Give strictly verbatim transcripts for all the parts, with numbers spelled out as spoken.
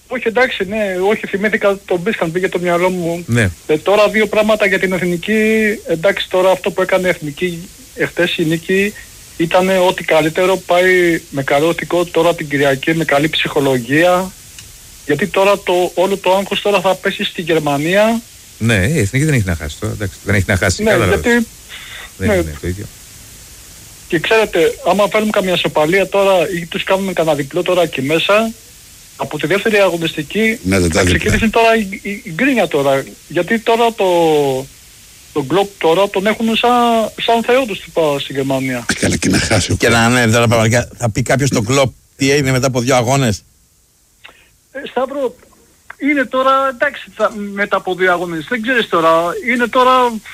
Όχι, εντάξει, ναι, όχι, θυμήθηκα τον Μπίσκαν, πήγε το μυαλό μου. Ναι. Ε, τώρα δύο πράγματα για την εθνική. Εντάξει, τώρα αυτό που έκανε η εθνική εχθές η νίκη ήταν ό,τι καλύτερο. Πάει με καλό ηθικό τώρα την Κυριακή, με καλή ψυχολογία. Γιατί τώρα το, όλο το άγχος τώρα θα πέσει στη Γερμανία. Ναι, η εθνική δεν έχει να χάσει τώρα. Εντάξει, δεν έχει να χάσει. Ναι, καλά, γιατί... δεν ναι. είναι το ίδιο. Και ξέρετε, άμα φέρνουμε καμία σοπαλία τώρα ή τους κάνουμε κανένα διπλό τώρα εκεί μέσα, από τη δεύτερη αγωνιστική ναι, θα ξεκινήσει τώρα η, η, η γκρίνια τώρα. Γιατί τώρα το, το γκλόπ τώρα τον έχουν σαν, σαν θεό τους στη Γερμανία. Καλά και να χάσει. Και να ναι, τώρα πραγματικά θα πει κάποιος τον γκλόπ τι έγινε μετά από δύο αγώνες. Ε, Σταύρο, είναι τώρα εντάξει θα, μετά από δύο αγώνες. Δεν ξέρεις τώρα, είναι τώρα...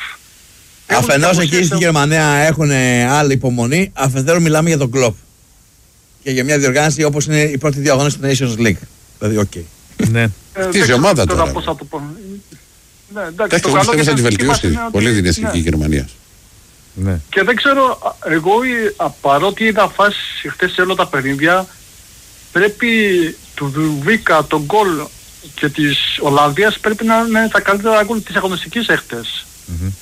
Αφενός εκεί στη Γερμανία έχουν άλλη υπομονή, αφετέρου μιλάμε για τον κλοπ. Και για μια διοργάνωση όπως είναι οι πρώτοι δύο αγώνες του Nations League. Δηλαδή, οκ. Okay. Ναι. Αυτή η ομάδα τώρα. Πώς θα το πω. Ναι, εντάξει, εντάξει, εγώ πιστεύω θα τη βελτιώσει πολύ την εθνική Γερμανία. Ναι. Και δεν ξέρω, εγώ παρότι είδα φάσεις χτες σε όλα τα παιχνίδια, πρέπει του Δουβίκα, τον γκολ και της Ολλανδίας πρέπει να είναι τα καλύτερα γκολ της αγωνιστικής έχτες. Mm-hmm.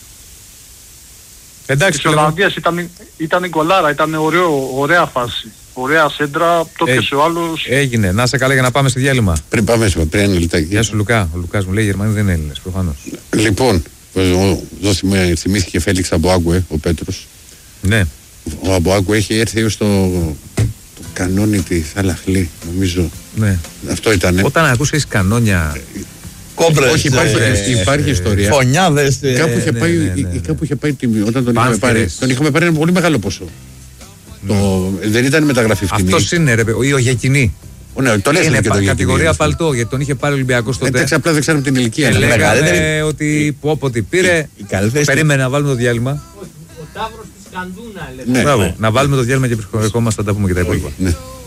Εντάξει, της Ολλανδίας ήταν, ήταν γκολάρα, ήταν ωραίο, ωραία φάση. Ωραία σέντρα, το ε, και ο άλλος. Έγινε. Να σε καλά για να πάμε σε διάλειμμα. Πριν πάμε σε πριν ένα λεπτάκι. Γεια σου Λουκά. Ο Λουκάς μου λέει οι Γερμανοί δεν είναι Έλληνες, προφανώς. Λοιπόν, εδώ θυμήθηκε Φέλιξ Αμποάγκουε, ο Πέτρος. Ναι. Ο Αμποάγκουε έχει έρθει ως το, το κανόνι της Αλαχλή, νομίζω. Ναι. Αυτό ήτανε. Όταν ακούσεις κανόνια... Κόμπρες, όχι, υπάρχει, ε, υπάρχει ε, ιστορία. Φωνιάδες. Ε, κάπου είχε ναι, πάει, ναι, ναι, ναι. κάπου είχε πάει όταν τον είχαμε πάρει. Τον είχαμε πάρει ένα πολύ μεγάλο ποσό. Ναι. Το, δεν ήταν μεταγραφή φτηνή. Αυτός είναι ρε, ή ο Γεκινή. Ναι, το λες είναι και το κατηγορία παλτό, γιατί τον είχε πάρει ο Ολυμπιακός τότε. Εντάξει, απλά δεν ξέρουμε την ηλικία. Και λέγανε ότι που όποτε πήρε, περίμενε να βάλουμε το διάλειμμα. Ο Ταύρος της Κανδούνα, ναι, ναι. Να βάλουμε το διάλειμμα και προσχωρικό μας, θα τα πούμε και τα υπόλοιπα. Ναι.